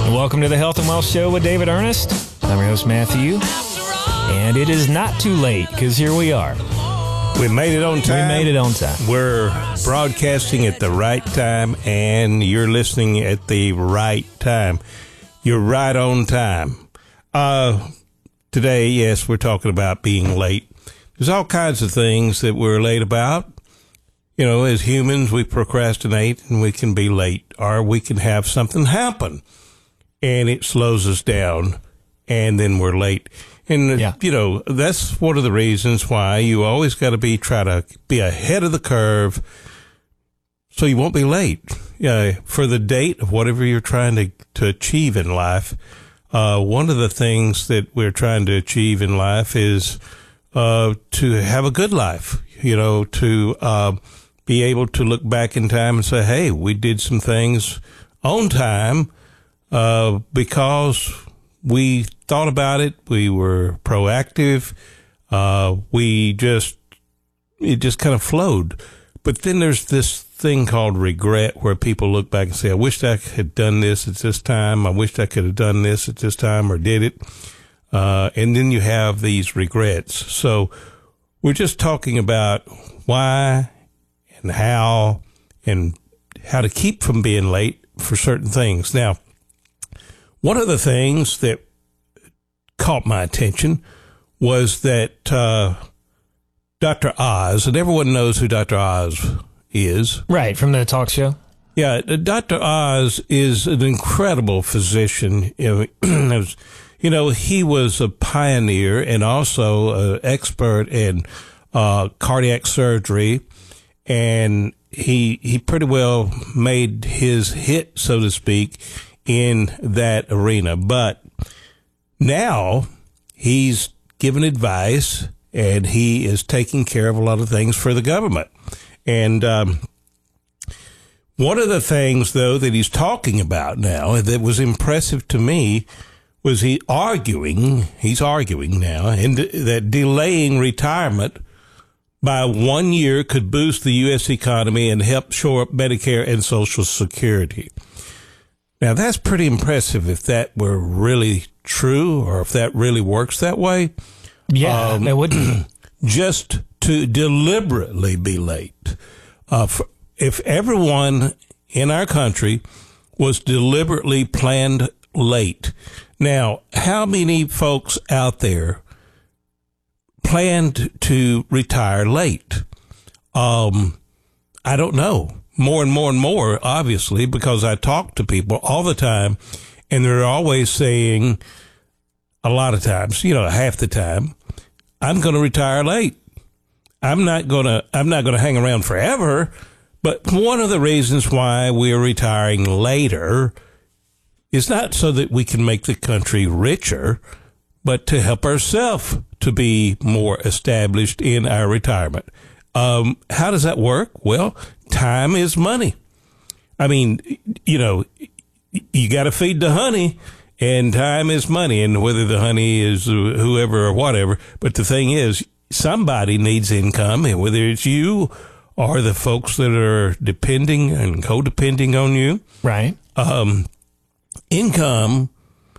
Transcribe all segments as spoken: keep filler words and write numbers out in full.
Welcome to the Health and Wealth Show with David Ernest. I'm your host, Matthew. And it is not too late, because here we are. We made it on time. We made it on time. We're broadcasting at the right time, and you're listening at the right time. You're right on time. Uh, today, yes, we're talking about being late. There's all kinds of things that we're late about. You know, as humans, we procrastinate and we can be late, or we can have something happen and it slows us down and then we're late. And, yeah. you know, that's one of the reasons why you always got to be, try to be ahead of the curve so you won't be late. Yeah, for the date of whatever you're trying to, to achieve in life. Uh, one of the things that we're trying to achieve in life is, uh, to have a good life, you know, to, uh, be able to look back in time and say, hey, we did some things on time, uh, because we thought about it. We were proactive. Uh, we just, it just kind of flowed. But then there's this thing called regret where people look back and say, I wish I had done this at this time. I wish I could have done this at this time or did it. Uh, and then you have these regrets. So we're just talking about why and how and how to keep from being late for certain things. Now, one of the things that caught my attention was that uh, Doctor Oz, and everyone knows who Doctor Oz is. Right, from the talk show. Yeah, Doctor Oz is an incredible physician. You know, you know, he was a pioneer and also an expert in uh, cardiac surgery, and he he pretty well made his hit, so to speak, in that arena. But now he's given advice and he is taking care of a lot of things for the government. And um, one of the things, though, that he's talking about now that was impressive to me was he arguing, he's arguing now, and that delaying retirement by one year could boost the U S economy and help shore up Medicare and Social Security. Now, that's pretty impressive if that were really true or if that really works that way. Yeah, um, that would be. Just to deliberately be late. Uh, for, if everyone in our country was deliberately planned late. Now, how many folks out there planned to retire late? Um, I don't know. More and more and more, obviously, because I talk to people all the time, and they're always saying, a lot of times, you know, half the time, I'm going to retire late. I'm not going to, I'm not going to hang around forever. But one of the reasons why we're retiring later is not so that we can make the country richer, but to help ourselves to be more established in our retirement. Um, how does that work? Well, time is money. I mean, you know, you got to feed the honey, and time is money, and whether the honey is whoever or whatever. But the thing is, somebody needs income, and whether it's you or the folks that are depending and codepending on you. Right. Um, income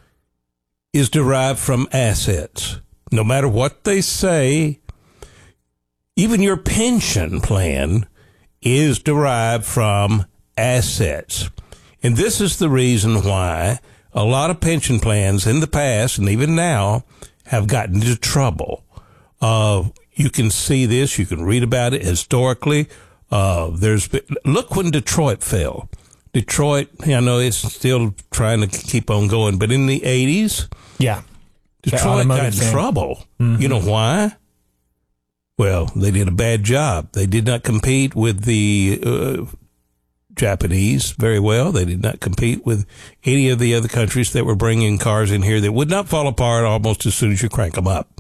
is derived from assets. No matter what they say, even your pension plan is derived from assets. And this is the reason why a lot of pension plans in the past and even now have gotten into trouble. Uh, you can see this. You can read about it historically. Uh, there's been, look when Detroit fell. Detroit, I know it's still trying to keep on going, but in the eighties, yeah, Detroit got in thing. trouble. Mm-hmm. You know why? Well, they did a bad job. They did not compete with the uh, Japanese very well. They did not compete with any of the other countries that were bringing cars in here that would not fall apart almost as soon as you crank them up.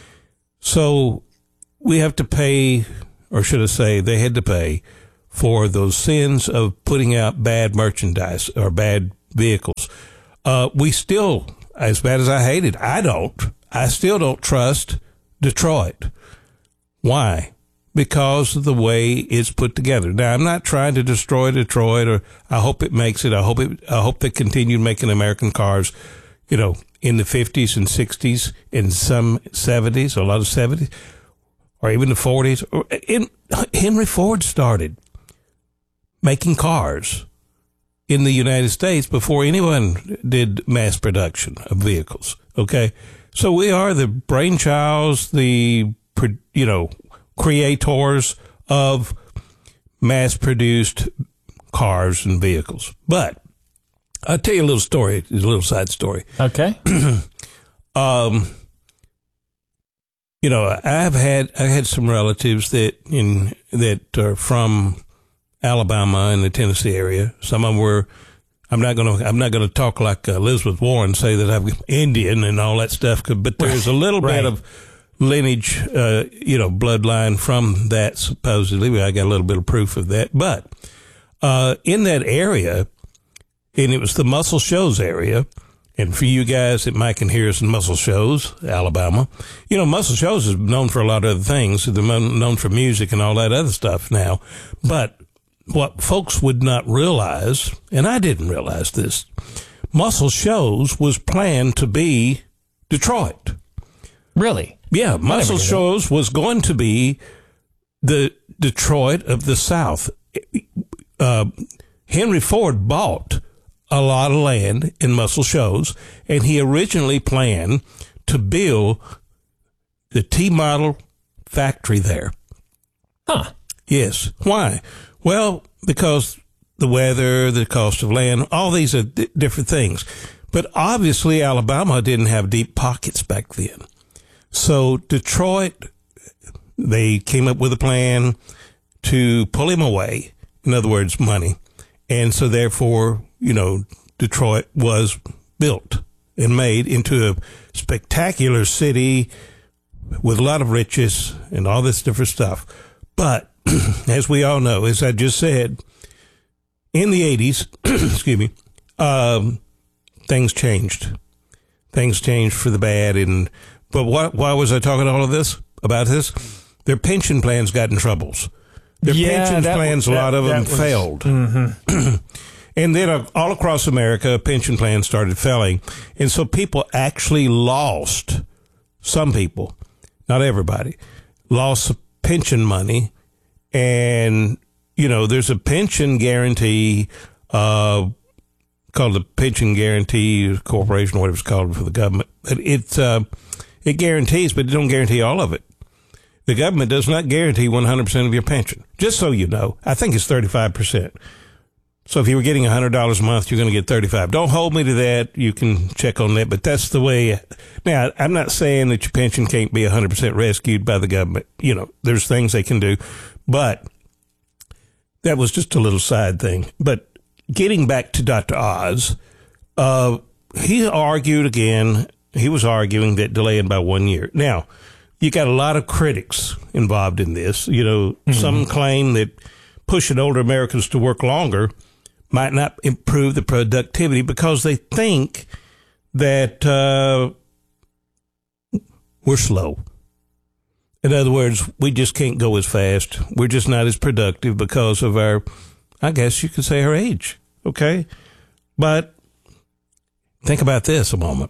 So we have to pay, or should I say, they had to pay for those sins of putting out bad merchandise or bad vehicles. Uh, we still, as bad as I hate it, I don't, I still don't trust Detroit. Why? because of the way it's put together. Now, I'm not trying to destroy Detroit, or I hope it makes it. I hope it. I hope they continue making American cars, you know, in the fifties and sixties, in some seventies, a lot of seventies, or even the forties. In, Henry Ford started making cars in the United States before anyone did mass production of vehicles. Okay, so we are the brainchilds, the you know. creators of mass-produced cars and vehicles. But I'll tell you a little story, a little side story. Okay. um, you know, I've had I had some relatives that in that are from Alabama and the Tennessee area. Some of them were. I'm not gonna. I'm not gonna talk like Elizabeth Warren, say that I'm Indian and all that stuff. But there's a little right. bit of lineage, uh, you know, bloodline from that, supposedly. I got a little bit of proof of that. But uh, in that area, and it was the Muscle Shoals area, and for you guys that might can hear us in Muscle Shoals, Alabama, you know, Muscle Shoals is known for a lot of other things. They're known for music and all that other stuff now. But what folks would not realize, and I didn't realize this, Muscle Shoals was planned to be Detroit. Really? Yeah, Muscle Shoals was going to be the Detroit of the South. Uh, Henry Ford bought a lot of land in Muscle Shoals, and he originally planned to build the T-model factory there. Huh. Yes. Why? Well, because the weather, the cost of land, all these are d- different things. But obviously, Alabama didn't have deep pockets back then. So Detroit, they came up with a plan to pull him away. In other words, money. And so therefore, you know, Detroit was built and made into a spectacular city with a lot of riches and all this different stuff. But as we all know, as I just said, in the eighties, excuse me, um, things changed. Things changed for the bad. And But what, why was I talking all of this, about this? Their pension plans got in troubles. Their yeah, pension that, plans, that, a lot of them was, failed. Mm-hmm. And then uh, all across America, pension plans started failing. And so people actually lost, some people, not everybody, lost pension money. And, you know, there's a pension guarantee, uh, called the Pension Guarantee Corporation, whatever it's called for the government. It's, uh, It guarantees, but it don't guarantee all of it. The government does not guarantee one hundred percent of your pension. Just so you know, I think it's thirty-five percent. So if you were getting one hundred dollars a month, you're going to get thirty-five dollars. Don't hold me to that. You can check on that, but that's the way. Now, I'm not saying that your pension can't be one hundred percent rescued by the government. You know, there's things they can do, but that was just a little side thing. But getting back to Doctor Oz, uh, he argued again. He was arguing that delaying by one year. Now, you got a lot of critics involved in this. You know, mm-hmm. Some claim that pushing older Americans to work longer might not improve the productivity because they think that uh, we're slow. In other words, we just can't go as fast. We're just not as productive because of our, I guess you could say, our age. Okay? But think about this a moment.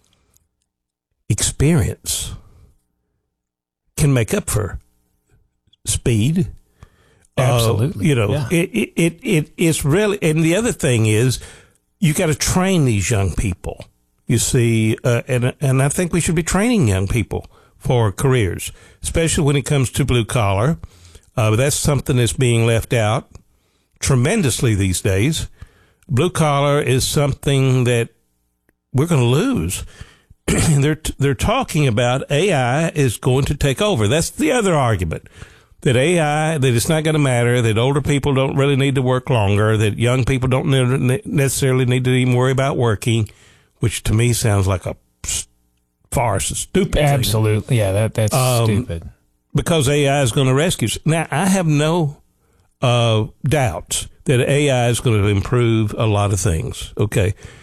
Experience can make up for speed. Absolutely. Uh, you know, yeah. it, it, it, it, it's really, and the other thing is you got to train these young people, you see, uh, and, and I think we should be training young people for careers, especially when it comes to blue collar. Uh, that's something that's being left out tremendously these days. Blue collar is something that we're going to lose. they're they're talking about A I is going to take over. That's the other argument, that A I, that it's not going to matter, that older people don't really need to work longer, that young people don't necessarily need to even worry about working, which to me sounds like a farce, a stupid Absolutely. thing. Yeah, that that's um, stupid. Because A I is going to rescue us. Now, I have no uh, doubts that A I is going to improve a lot of things, okay?